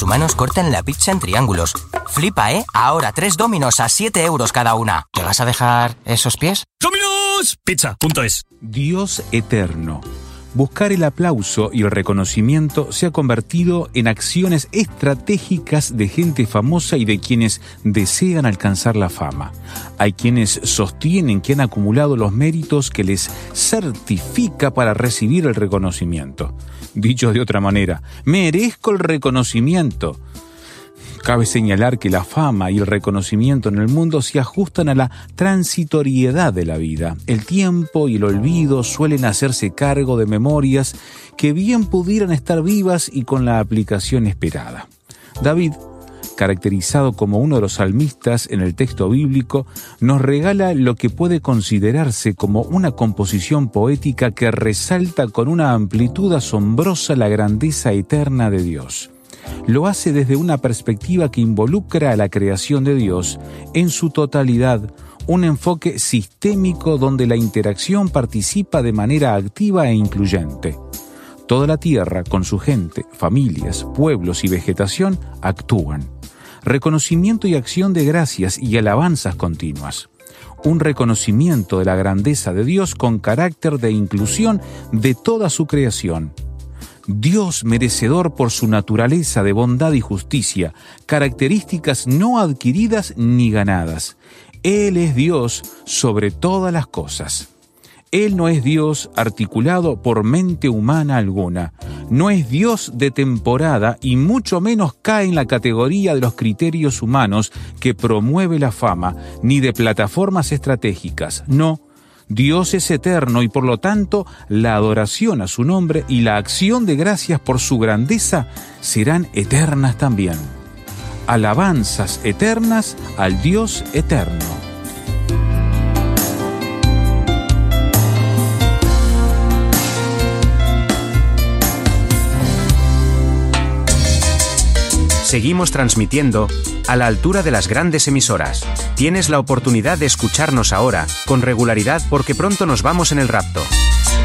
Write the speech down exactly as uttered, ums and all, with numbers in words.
Los humanos cortan la pizza en triángulos. Flipa, ¿eh? Ahora tres Dominos a siete euros cada una. ¿Te vas a dejar esos pies? ¡Dominos! Pizza punto es. Dios eterno. Buscar el aplauso y el reconocimiento se ha convertido en acciones estratégicas de gente famosa y de quienes desean alcanzar la fama. Hay quienes sostienen que han acumulado los méritos que les certifica para recibir el reconocimiento. Dicho de otra manera, merezco el reconocimiento. Cabe señalar que la fama y el reconocimiento en el mundo se ajustan a la transitoriedad de la vida. El tiempo y el olvido suelen hacerse cargo de memorias que bien pudieran estar vivas y con la aplicación esperada. David, caracterizado como uno de los salmistas en el texto bíblico, nos regala lo que puede considerarse como una composición poética que resalta con una amplitud asombrosa la grandeza eterna de Dios. Lo hace desde una perspectiva que involucra a la creación de Dios en su totalidad, un enfoque sistémico donde la interacción participa de manera activa e incluyente. Toda la tierra, con su gente, familias, pueblos y vegetación, actúan. Reconocimiento y acción de gracias y alabanzas continuas. Un reconocimiento de la grandeza de Dios con carácter de inclusión de toda su creación. Dios merecedor por su naturaleza de bondad y justicia, características no adquiridas ni ganadas. Él es Dios sobre todas las cosas. Él no es Dios articulado por mente humana alguna. No es Dios de temporada y mucho menos cae en la categoría de los criterios humanos que promueve la fama, ni de plataformas estratégicas. No. Dios es eterno y por lo tanto la adoración a su nombre y la acción de gracias por su grandeza serán eternas también. Alabanzas eternas al Dios eterno. Seguimos transmitiendo a la altura de las grandes emisoras. Tienes la oportunidad de escucharnos ahora, con regularidad porque pronto nos vamos en el rapto.